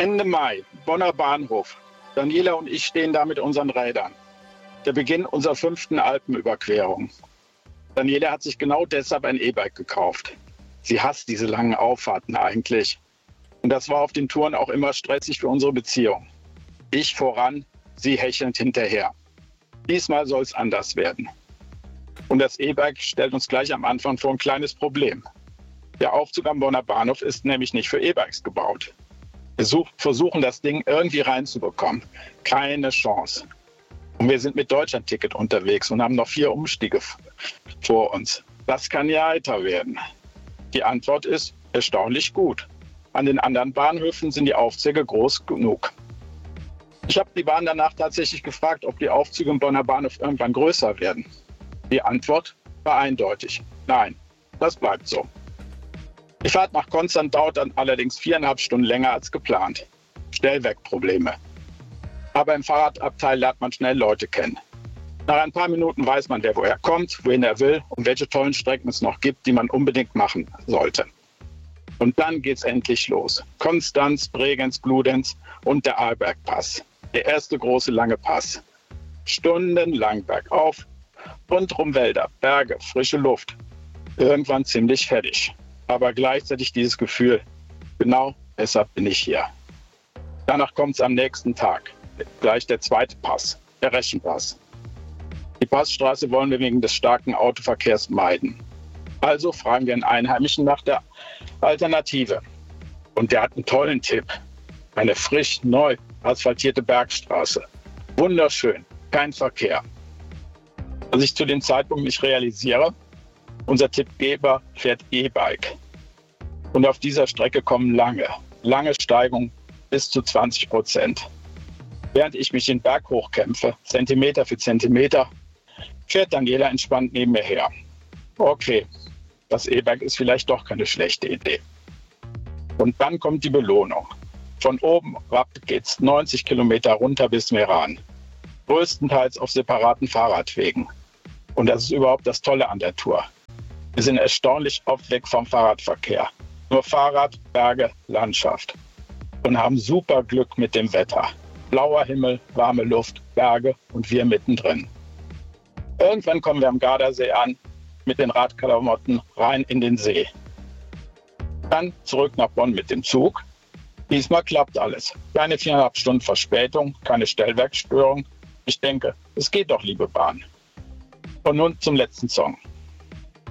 Ende Mai, Bonner Bahnhof. Daniela und ich stehen da mit unseren Rädern. Der Beginn unserer 5. Alpenüberquerung. Daniela hat sich genau deshalb ein E-Bike gekauft. Sie hasst diese langen Auffahrten eigentlich. Und das war auf den Touren auch immer stressig für unsere Beziehung. Ich voran, sie hechelnd hinterher. Diesmal soll es anders werden. Und das E-Bike stellt uns gleich am Anfang vor ein kleines Problem. Der Aufzug am Bonner Bahnhof ist nämlich nicht für E-Bikes gebaut. Wir versuchen das Ding irgendwie reinzubekommen. Keine Chance. Und wir sind mit Deutschlandticket unterwegs und haben noch 4 Umstiege vor uns. Das kann ja heiter werden. Die Antwort ist erstaunlich gut. An den anderen Bahnhöfen sind die Aufzüge groß genug. Ich habe die Bahn danach tatsächlich gefragt, ob die Aufzüge im Bonner Bahnhof irgendwann größer werden. Die Antwort war eindeutig. Nein, das bleibt so. Die Fahrt nach Konstanz dauert dann allerdings 4,5 Stunden länger als geplant. Stellwerkprobleme. Aber im Fahrradabteil lernt man schnell Leute kennen. Nach ein paar Minuten weiß man, wer woher kommt, wohin er will und welche tollen Strecken es noch gibt, die man unbedingt machen sollte. Und dann geht's endlich los. Konstanz, Bregenz, Bludenz und der Arlbergpass. Der erste große lange Pass. Stundenlang bergauf, rundrum Wälder, Berge, frische Luft. Irgendwann ziemlich fertig. Aber gleichzeitig dieses Gefühl, genau deshalb bin ich hier. Danach kommt es am nächsten Tag. Gleich der zweite Pass, der Reschenpass. Die Passstraße wollen wir wegen des starken Autoverkehrs meiden. Also fragen wir einen Einheimischen nach der Alternative. Und der hat einen tollen Tipp. Eine frisch neu asphaltierte Bergstraße. Wunderschön, kein Verkehr. Was ich zu dem Zeitpunkt nicht realisiere, unser Tippgeber fährt E-Bike. Und auf dieser Strecke kommen lange Steigungen bis zu 20%. Während ich mich den Berg hochkämpfe, Zentimeter für Zentimeter, fährt Daniela entspannt neben mir her. Okay, das E-Bike ist vielleicht doch keine schlechte Idee. Und dann kommt die Belohnung. Von oben ab geht's 90 Kilometer runter bis Meran. Größtenteils auf separaten Fahrradwegen. Und das ist überhaupt das Tolle an der Tour. Wir sind erstaunlich oft weg vom Fahrradverkehr. Nur Fahrrad, Berge, Landschaft. Und haben super Glück mit dem Wetter. Blauer Himmel, warme Luft, Berge und wir mittendrin. Irgendwann kommen wir am Gardasee an, mit den Radklamotten rein in den See. Dann zurück nach Bonn mit dem Zug. Diesmal klappt alles. Keine 4,5 Stunden Verspätung, keine Stellwerksstörung. Ich denke, es geht doch, liebe Bahn. Und nun zum letzten Song.